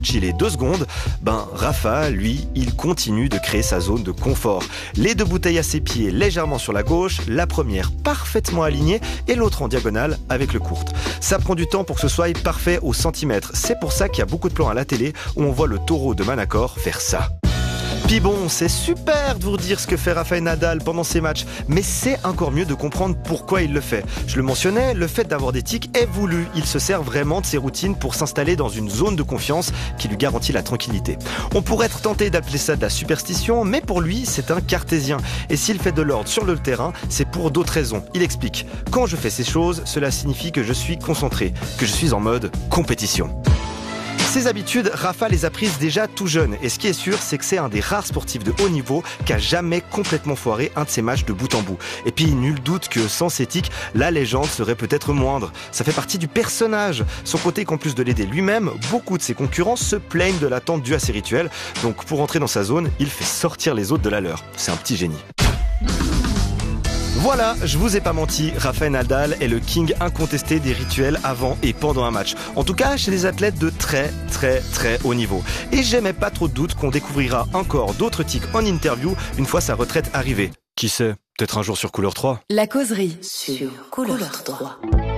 chiller 2 secondes, Rafa, lui, il continue de créer sa zone de confort. Les 2 bouteilles à ses pieds légèrement sur la gauche, la première parfaitement alignée et l'autre en diagonale avec le courte. Ça prend du temps pour que ce soit parfait au centimètre. C'est pour ça qu'il y a beaucoup de plans à la télé où on voit le taureau de Manacor faire ça. Puis bon, c'est super de vous dire ce que fait Rafael Nadal pendant ses matchs, mais c'est encore mieux de comprendre pourquoi il le fait. Je le mentionnais, le fait d'avoir des tics est voulu. Il se sert vraiment de ses routines pour s'installer dans une zone de confiance qui lui garantit la tranquillité. On pourrait être tenté d'appeler ça de la superstition, mais pour lui, c'est un cartésien. Et s'il fait de l'ordre sur le terrain, c'est pour d'autres raisons. Il explique: quand je fais ces choses, cela signifie que je suis concentré, que je suis en mode compétition. Ces habitudes, Rafa les a prises déjà tout jeune. Et ce qui est sûr, c'est que c'est un des rares sportifs de haut niveau qui a jamais complètement foiré un de ses matchs de bout en bout. Et puis, nul doute que sans ses tics, la légende serait peut-être moindre. Ça fait partie du personnage. Son côté qu'en plus de l'aider lui-même, beaucoup de ses concurrents se plaignent de l'attente due à ses rituels. Donc, pour entrer dans sa zone, il fait sortir les autres de la leur. C'est un petit génie. Voilà, je vous ai pas menti, Rafael Nadal est le king incontesté des rituels avant et pendant un match. En tout cas, chez les athlètes de très haut niveau. Et j'aimais pas trop de doute qu'on découvrira encore d'autres tics en interview une fois sa retraite arrivée. Qui sait, peut-être un jour sur Couleur 3. La causerie sur Couleur 3.